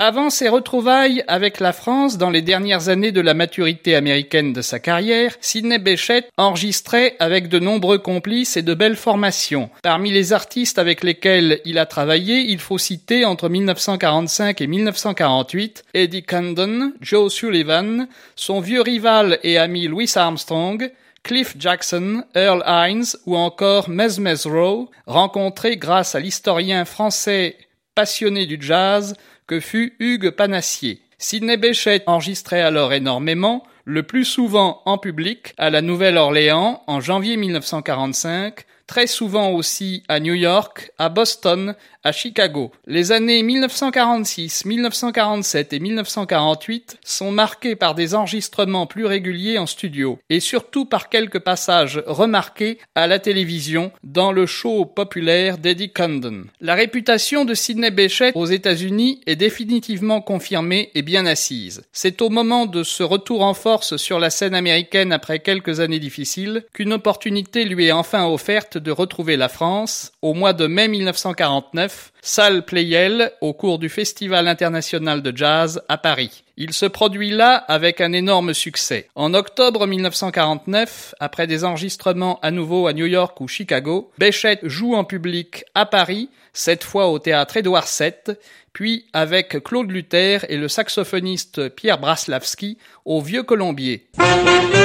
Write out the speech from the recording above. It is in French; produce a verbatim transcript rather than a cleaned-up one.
Avant ses retrouvailles avec la France dans les dernières années de la maturité américaine de sa carrière, Sidney Bechet enregistrait avec de nombreux complices et de belles formations. Parmi les artistes avec lesquels il a travaillé, il faut citer entre dix-neuf cent quarante-cinq et dix-neuf cent quarante-huit Eddie Condon, Joe Sullivan, son vieux rival et ami Louis Armstrong, Cliff Jackson, Earl Hines ou encore Mez Mezzrow, rencontrés grâce à l'historien français passionné du jazz que fut Hugues Panassier. Sidney Bechet enregistrait alors énormément, le plus souvent en public, à la Nouvelle-Orléans en janvier dix-neuf cent quarante-cinq, très souvent aussi à New York, à Boston, à Chicago. Les années dix-neuf cent quarante-six, dix-neuf cent quarante-sept et dix-neuf cent quarante-huit sont marquées par des enregistrements plus réguliers en studio et surtout par quelques passages remarqués à la télévision dans le show populaire d'Eddie Condon. La réputation de Sidney Bechet aux États-Unis est définitivement confirmée et bien assise. C'est au moment de ce retour en force sur la scène américaine après quelques années difficiles qu'une opportunité lui est enfin offerte de retrouver la France au mois de mai dix-neuf cent quarante-neuf, salle Pleyel, au cours du Festival international de jazz à Paris. Il se produit là avec un énorme succès. En octobre dix-neuf cent quarante-neuf, après des enregistrements à nouveau à New York ou Chicago, Bechet joue en public à Paris, cette fois au théâtre Édouard sept, puis avec Claude Luther et le saxophoniste Pierre Braslavski au Vieux Colombier.